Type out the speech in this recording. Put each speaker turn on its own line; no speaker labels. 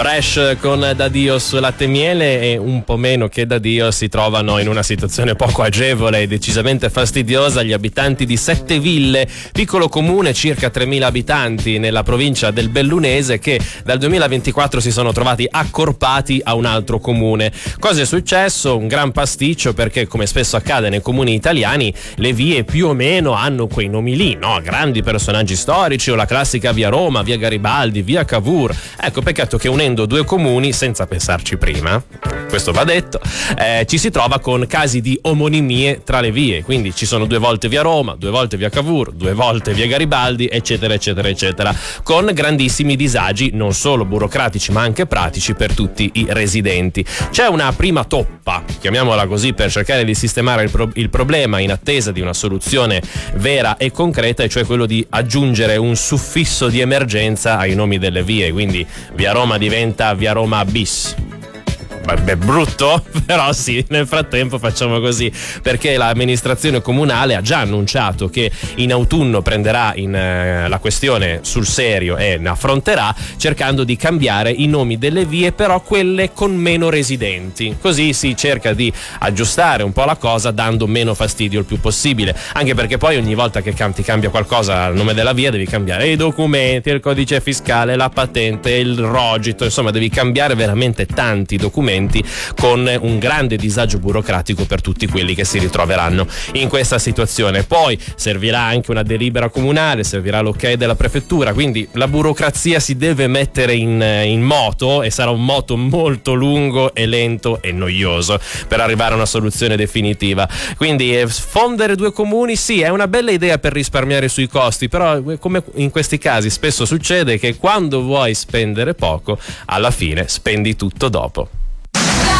Bresh con Da Dio su Latte e Miele, e un po' meno che Da Dio si trovano in una situazione poco agevole e decisamente fastidiosa gli abitanti di Setteville, piccolo comune, circa 3.000 abitanti nella provincia del Bellunese, che dal 2024 si sono trovati accorpati a un altro comune. Cosa è successo? Un gran pasticcio, perché come spesso accade nei comuni italiani le vie più o meno hanno quei nomi lì, no? Grandi personaggi storici, o la classica via Roma, via Garibaldi, via Cavour. Ecco, peccato che unendo due comuni senza pensarci prima, questo va detto, ci si trova con casi di omonimie tra le vie, quindi ci sono 2 volte via Roma, 2 volte via Cavour, 2 volte via Garibaldi, eccetera eccetera eccetera, con grandissimi disagi non solo burocratici ma anche pratici per tutti i residenti. C'è una prima toppa, chiamiamola così, per cercare di sistemare il problema in attesa di una soluzione vera e concreta, e cioè quello di aggiungere un suffisso di emergenza ai nomi delle vie, quindi via Roma diventa via Roma bis. Beh, brutto, però sì, nel frattempo facciamo così, perché l'amministrazione comunale ha già annunciato che in autunno prenderà la questione sul serio e ne affronterà, cercando di cambiare i nomi delle vie, però quelle con meno residenti. Così si cerca di aggiustare un po' la cosa, dando meno fastidio il più possibile, anche perché poi ogni volta che ti cambia qualcosa al nome della via devi cambiare i documenti, il codice fiscale, la patente, il rogito, insomma devi cambiare veramente tanti documenti, con un grande disagio burocratico per tutti quelli che si ritroveranno in questa situazione. Poi servirà anche una delibera comunale, servirà l'ok della prefettura, quindi la burocrazia si deve mettere in moto, e sarà un moto molto lungo e lento e noioso per arrivare a una soluzione definitiva. Quindi fondere 2 comuni sì, è una bella idea per risparmiare sui costi, però come in questi casi spesso succede che quando vuoi spendere poco, alla fine spendi tutto dopo.